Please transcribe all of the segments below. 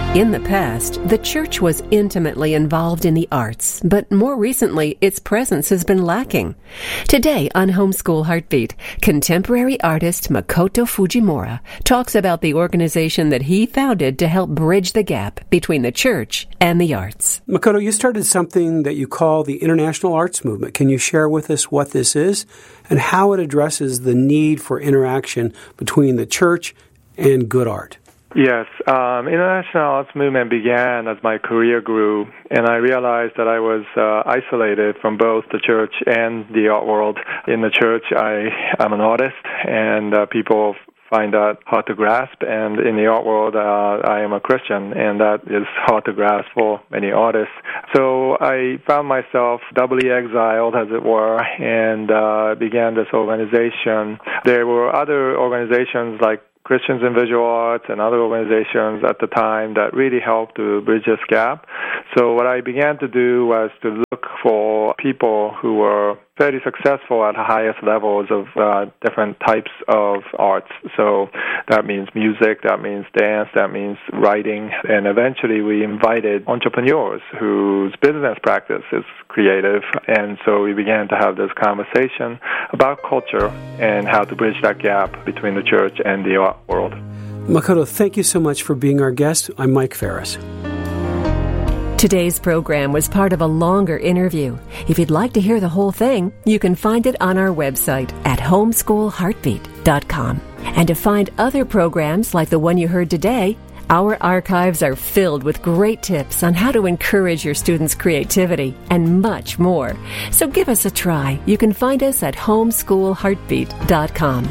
In the past, the church was intimately involved in the arts, but more recently, its presence has been lacking. Today on Homeschool Heartbeat, contemporary artist Makoto Fujimura talks about the organization that he founded to help bridge the gap between the church and the arts. Makoto, you started something that you call the International Arts Movement. Can you share with us what this is and how it addresses the need for interaction between the church and good art? Yes, International Arts Movement began as my career grew, and I realized that I was isolated from both the church and the art world. In the church, I'm an artist, and people find that hard to grasp, and in the art world, I am a Christian, and that is hard to grasp for many artists. So I found myself doubly exiled, as it were, and began this organization. There were other organizations like Christians in Visual Arts and other organizations at the time that really helped to bridge this gap. So what I began to do was to look for people who were fairly successful at the highest levels of different types of arts. So that means music, that means dance, that means writing, and eventually we invited entrepreneurs whose business practice is creative, and so we began to have this conversation about culture and how to bridge that gap between the church and the art world. Makoto, thank you so much for being our guest. I'm Mike Ferris. Today's program was part of a longer interview. If you'd like to hear the whole thing, you can find it on our website at homeschoolheartbeat.com. And to find other programs like the one you heard today, our archives are filled with great tips on how to encourage your students' creativity and much more. So give us a try. You can find us at homeschoolheartbeat.com.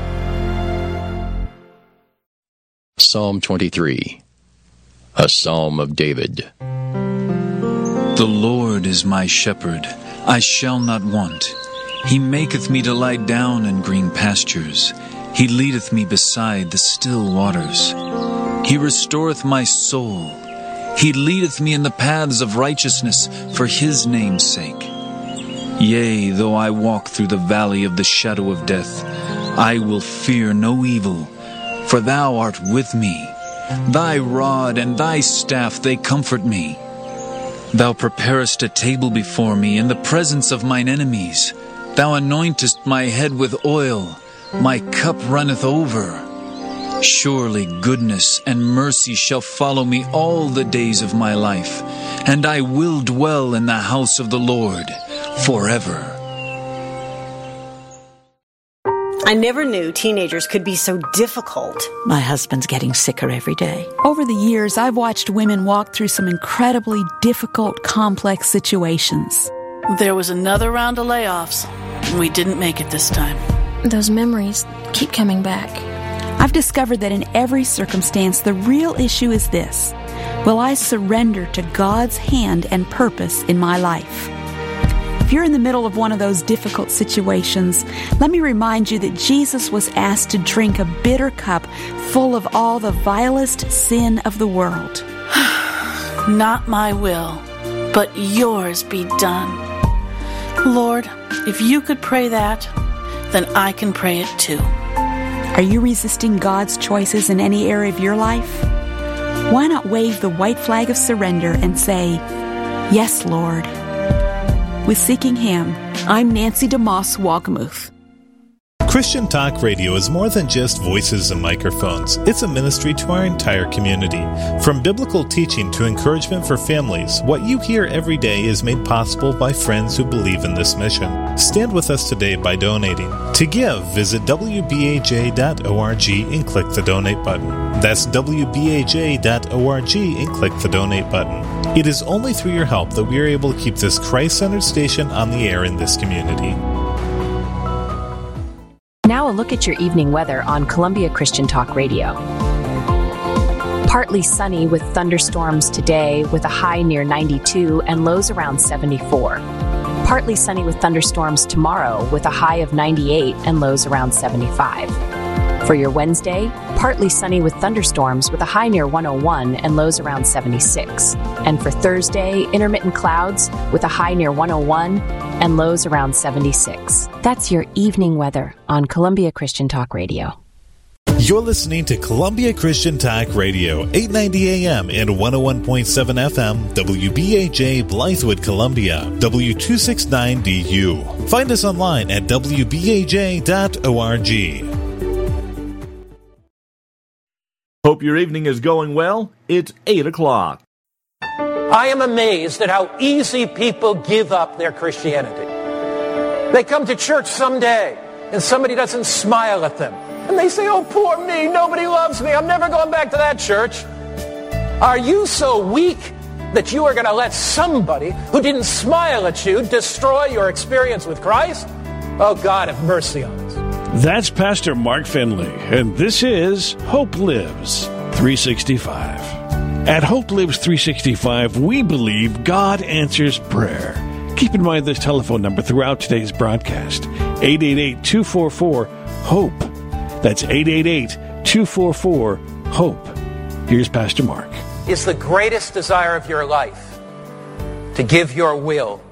Psalm 23, a Psalm of David. The Lord is my shepherd, I shall not want. He maketh me to lie down in green pastures. He leadeth me beside the still waters. He restoreth my soul. He leadeth me in the paths of righteousness for his name's sake. Yea, though I walk through the valley of the shadow of death, I will fear no evil, for thou art with me. Thy rod and thy staff, they comfort me. Thou preparest a table before me in the presence of mine enemies. Thou anointest my head with oil. My cup runneth over. Surely goodness and mercy shall follow me all the days of my life, and I will dwell in the house of the Lord forever. I never knew teenagers could be so difficult. My husband's getting sicker every day. Over the years, I've watched women walk through some incredibly difficult, complex situations. There was another round of layoffs, and we didn't make it this time. Those memories keep coming back. I've discovered that in every circumstance, the real issue is this: will I surrender to God's hand and purpose in my life? If you're in the middle of one of those difficult situations, let me remind you that Jesus was asked to drink a bitter cup full of all the vilest sin of the world. Not my will, but yours be done. Lord, if you could pray that, then I can pray it too. Are you resisting God's choices in any area of your life? Why not wave the white flag of surrender and say, "Yes, Lord." With Seeking Him, I'm Nancy DeMoss Wogmuth. Christian Talk Radio is more than just voices and microphones. It's a ministry to our entire community. From biblical teaching to encouragement for families, what you hear every day is made possible by friends who believe in this mission. Stand with us today by donating. To give, visit wbaj.org and click the donate button. That's wbaj.org and click the donate button. It is only through your help that we are able to keep this Christ-centered station on the air in this community. Now a look at your evening weather on Columbia Christian Talk Radio. Partly sunny with thunderstorms today with a high near 92 and lows around 74. Partly sunny with thunderstorms tomorrow with a high of 98 and lows around 75. For your Wednesday, partly sunny with thunderstorms with a high near 101 and lows around 76. And for Thursday, intermittent clouds with a high near 101 and lows around 76. That's your evening weather on Columbia Christian Talk Radio. You're listening to Columbia Christian Talk Radio, 890 AM and 101.7 FM, WBAJ Blythewood, Columbia, W269DU. Find us online at WBAJ.org. Hope your evening is going well. It's 8 o'clock. I am amazed at how easy people give up their Christianity. They come to church someday and somebody doesn't smile at them. And they say, oh, poor me, nobody loves me, I'm never going back to that church. Are you so weak that you are going to let somebody who didn't smile at you destroy your experience with Christ? Oh, God, have mercy on us. That's Pastor Mark Finley, and this is Hope Lives 365. At Hope Lives 365, we believe God answers prayer. Keep in mind this telephone number throughout today's broadcast, 888-244-HOPE. That's 888-244-HOPE. Here's Pastor Mark. Is the greatest desire of your life to give your will